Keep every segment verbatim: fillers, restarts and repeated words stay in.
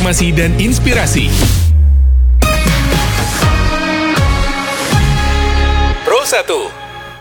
informasi dan inspirasi. Pro satu.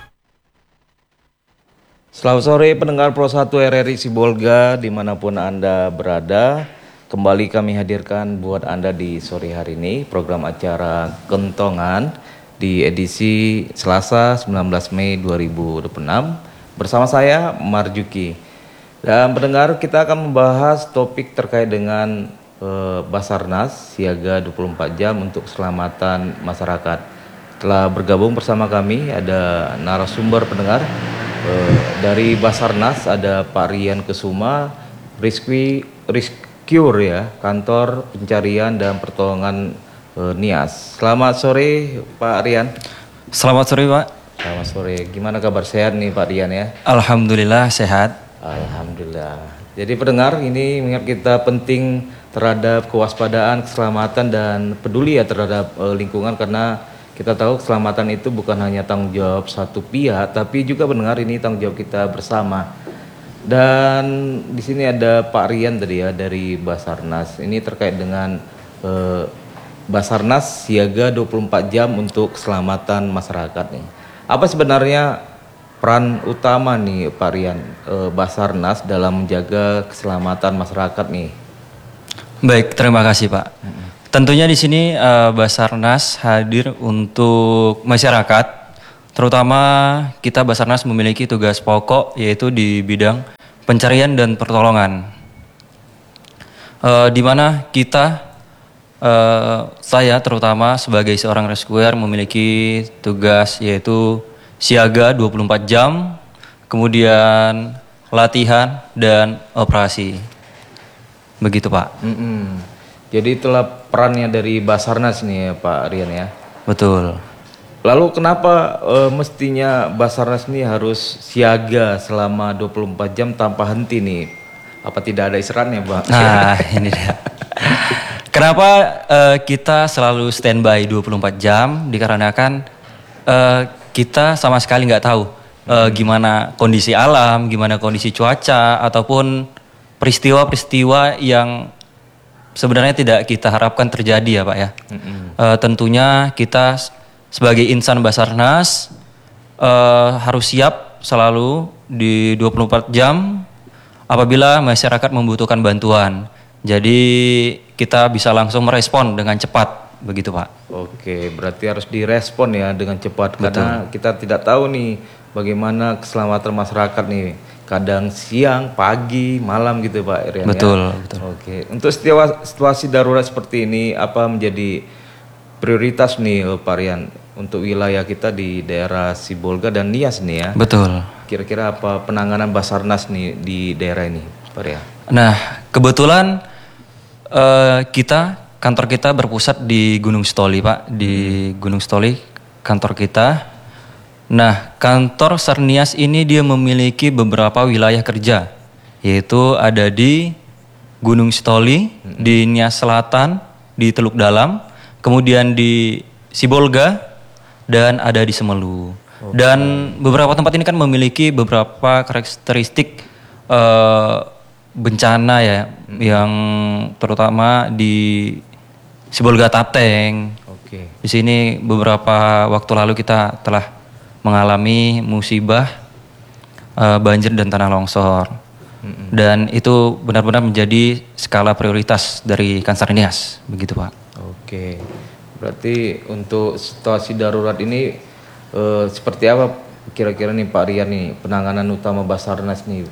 Selamat sore pendengar Pro satu R R I Sibolga dimanapun Anda berada. Kembali kami hadirkan buat Anda di sore hari ini program acara Kentongan di edisi Selasa sembilan belas Mei dua ribu dua puluh enam bersama saya Marjuki. Dan pendengar, kita akan membahas topik terkait dengan eh, Basarnas siaga dua puluh empat jam untuk keselamatan masyarakat. Telah bergabung bersama kami ada narasumber pendengar eh, dari Basarnas, ada Pak Rian Kesuma, Rizky Rizky Cure ya, kantor pencarian dan pertolongan eh, Nias. Selamat sore Pak Rian. Selamat sore Pak. Selamat sore. Gimana kabar, sehat nih Pak Rian ya? Alhamdulillah sehat. Alhamdulillah. Jadi pendengar, ini mengingat kita penting terhadap kewaspadaan, keselamatan dan peduli ya terhadap eh, lingkungan, karena kita tahu keselamatan itu bukan hanya tanggung jawab satu pihak, tapi juga pendengar ini tanggung jawab kita bersama. Dan di sini ada Pak Rian tadi ya dari Basarnas. Ini terkait dengan eh, Basarnas siaga dua puluh empat jam untuk keselamatan masyarakat nih. Apa sebenarnya peran utama nih Pak Rian eh, Basarnas dalam menjaga keselamatan masyarakat nih? Baik, terima kasih Pak. Mm-hmm. Tentunya di sini eh, Basarnas hadir untuk masyarakat. Terutama kita Basarnas memiliki tugas pokok yaitu di bidang pencarian dan pertolongan. E, di mana kita, e, saya terutama sebagai seorang rescuer memiliki tugas yaitu siaga dua puluh empat jam, kemudian latihan dan operasi. Begitu Pak. Mm-hmm. Jadi itulah perannya dari Basarnas nih ya Pak Rian ya? Betul. Lalu kenapa e, mestinya Basarnas ini harus siaga selama dua puluh empat jam tanpa henti nih? Apa tidak ada istirahatnya Pak? Nah ini dia. Kenapa e, kita selalu standby dua puluh empat jam? Dikarenakan e, kita sama sekali nggak tahu e, gimana kondisi alam, gimana kondisi cuaca, ataupun peristiwa-peristiwa yang sebenarnya tidak kita harapkan terjadi ya Pak ya. Mm-hmm. E, tentunya kita sebagai insan Basarnas uh, harus siap selalu di dua puluh empat jam apabila masyarakat membutuhkan bantuan. Jadi kita bisa langsung merespon dengan cepat, begitu Pak. Oke, berarti harus direspon ya dengan cepat. Betul. Karena kita tidak tahu nih bagaimana keselamatan masyarakat nih. Kadang siang, pagi, malam gitu Pak Rian. Betul, ya? betul. Oke, untuk situasi darurat seperti ini apa menjadi prioritas nih Pak Rian untuk wilayah kita di daerah Sibolga dan Nias nih ya? Betul. Kira-kira apa penanganan Basarnas nih di daerah ini Pak Rian? Nah kebetulan uh, kita kantor kita berpusat di Gunung Stoli Pak, di Gunung Stoli kantor kita. Nah kantor Sarnias ini dia memiliki beberapa wilayah kerja, yaitu ada di Gunung Stoli, hmm. di Nias Selatan, di Teluk Dalam, kemudian di Sibolga, dan ada di Semelu. Okay. Dan beberapa tempat ini kan memiliki beberapa karakteristik uh, bencana ya, hmm. yang terutama di Sibolga Tapteng. Okay. Di sini beberapa waktu lalu kita telah mengalami musibah uh, banjir dan tanah longsor. Hmm. Dan itu benar-benar menjadi skala prioritas dari Kansar Nias, begitu Pak. Oke. Berarti untuk situasi darurat ini eh, seperti apa kira-kira nih Pak Rian nih penanganan utama Basarnas nih?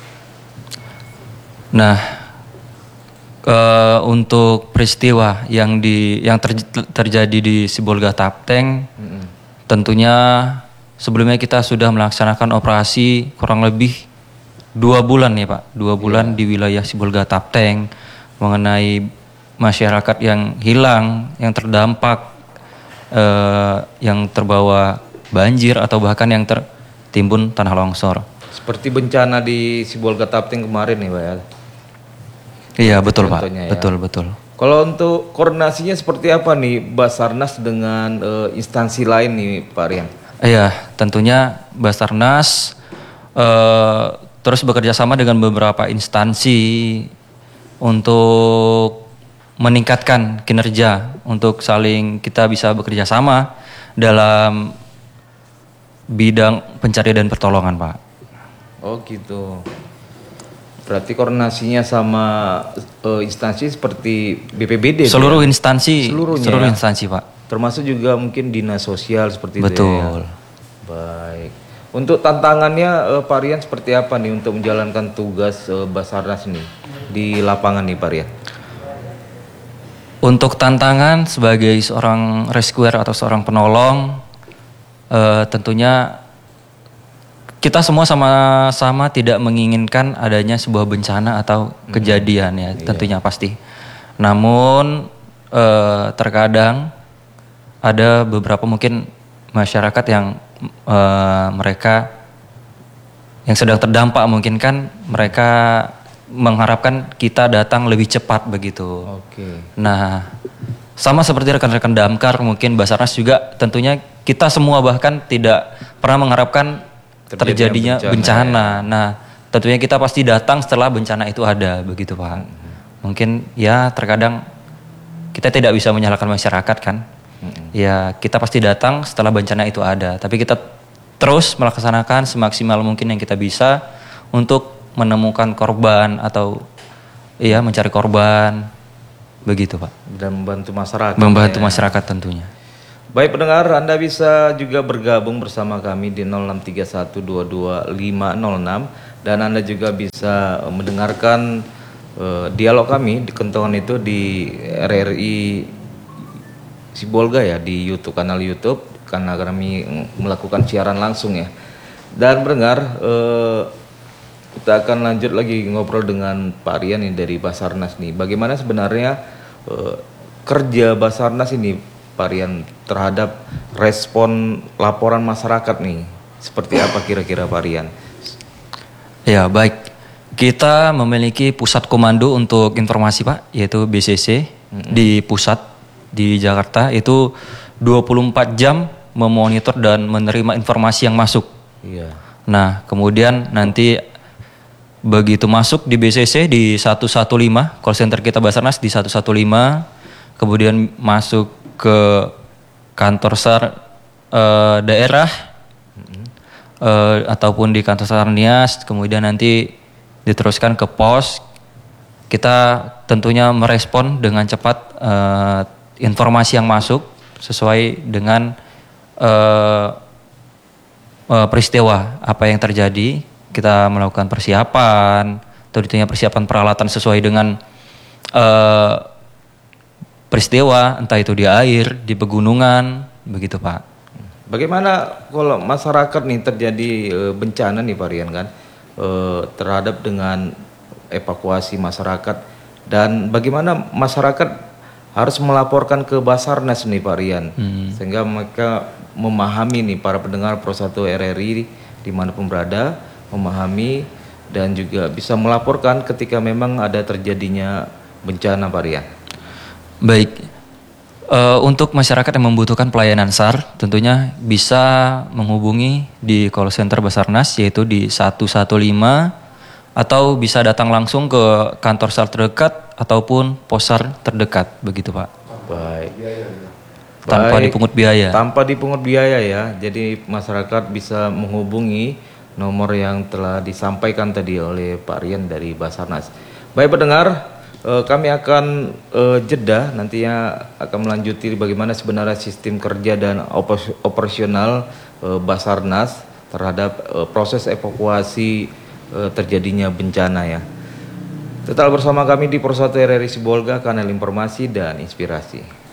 Nah, eh, untuk peristiwa yang di yang ter, terjadi di Sibolga Tapteng, mm-hmm. tentunya sebelumnya kita sudah melaksanakan operasi kurang lebih dua bulan ya Pak, dua bulan yeah. di wilayah Sibolga Tapteng mengenai masyarakat yang hilang, yang terdampak, eh, yang terbawa banjir atau bahkan yang tertimbun tanah longsor. Seperti bencana di Sibolga Tapteng kemarin nih Pak ya? Iya betul Pak, ya. betul betul. Kalau untuk koordinasinya seperti apa nih Basarnas dengan uh, instansi lain nih Pak Rian? Iya, tentunya Basarnas uh, terus bekerja sama dengan beberapa instansi untuk meningkatkan kinerja untuk saling kita bisa bekerja sama dalam bidang pencarian dan pertolongan, Pak. Oh gitu. Berarti koordinasinya sama uh, instansi seperti B P B D. Seluruh ya? instansi, Seluruhnya seluruh ya? instansi, Pak. Termasuk juga mungkin dinas sosial seperti Betul. itu ya. Baik. Untuk tantangannya uh, Pak Rian seperti apa nih untuk menjalankan tugas uh, Basarnas nih di lapangan nih Pak Rian? Untuk tantangan sebagai seorang rescuer atau seorang penolong, uh, tentunya kita semua sama-sama tidak menginginkan adanya sebuah bencana atau kejadian ya, tentunya pasti. Namun uh, terkadang ada beberapa mungkin masyarakat yang uh, mereka yang sedang terdampak mungkin kan mereka mengharapkan kita datang lebih cepat begitu. Oke. Nah, sama seperti rekan-rekan damkar mungkin Basarnas juga tentunya kita semua bahkan tidak pernah mengharapkan terjadinya, terjadinya bencana. bencana, bencana. Nah, tentunya kita pasti datang setelah bencana itu ada begitu, Pak. Hmm. Mungkin ya terkadang kita tidak bisa menyalahkan masyarakat kan. Hmm. Ya kita pasti datang setelah bencana itu ada, tapi kita terus melaksanakan semaksimal mungkin yang kita bisa untuk menemukan korban atau iya mencari korban begitu, Pak. Dan membantu masyarakat. Membantu ya. masyarakat tentunya. Baik pendengar, Anda bisa juga bergabung bersama kami di nol enam tiga satu dua dua lima nol enam dan Anda juga bisa mendengarkan uh, dialog kami di kentongan itu di R R I Sibolga ya, di YouTube, kanal YouTube, karena kami melakukan siaran langsung ya. Dan pendengar, uh, kita akan lanjut lagi ngobrol dengan Pak Rian nih dari Basarnas nih. Bagaimana sebenarnya uh, kerja Basarnas ini Pak Rian terhadap respon laporan masyarakat nih? Seperti apa kira-kira Pak Rian? Ya baik, kita memiliki pusat komando untuk informasi Pak, yaitu B C C mm-hmm. di pusat di Jakarta itu dua puluh empat jam memonitor dan menerima informasi yang masuk. Iya. Nah kemudian nanti begitu masuk di B C C di seratus lima belas, call center kita Basarnas di seratus lima belas, kemudian masuk ke kantor SAR uh, daerah mm-hmm. uh, ataupun di kantor SAR Nias, kemudian nanti diteruskan ke pos. Kita tentunya merespon dengan cepat uh, informasi yang masuk sesuai dengan uh, uh, peristiwa apa yang terjadi. Kita melakukan persiapan, tentunya persiapan peralatan sesuai dengan uh, peristiwa, entah itu di air, di pegunungan, begitu Pak. Bagaimana kalau masyarakat nih terjadi e, bencana nih Pak Rian kan, e, terhadap dengan evakuasi masyarakat, dan bagaimana masyarakat harus melaporkan ke Basarnas nih Pak Rian, hmm. sehingga mereka memahami nih, para pendengar Pro satu R R I dimanapun berada, memahami dan juga bisa melaporkan ketika memang ada terjadinya bencana Pak Rian. Baik, uh, untuk masyarakat yang membutuhkan pelayanan SAR tentunya bisa menghubungi di call center Basarnas yaitu di seratus lima belas atau bisa datang langsung ke kantor SAR terdekat ataupun pos SAR terdekat, begitu Pak. Baik. Tanpa Baik. dipungut biaya. Tanpa dipungut biaya ya, jadi masyarakat bisa menghubungi nomor yang telah disampaikan tadi oleh Pak Rian dari Basarnas. Baik pendengar, Uh, kami akan uh, jeda, nantinya akan melanjuti bagaimana sebenarnya sistem kerja dan opos- operasional uh, Basarnas terhadap uh, proses evakuasi uh, terjadinya bencana ya. Tetap bersama kami di Pro satu R R I Sibolga, kanal informasi dan inspirasi.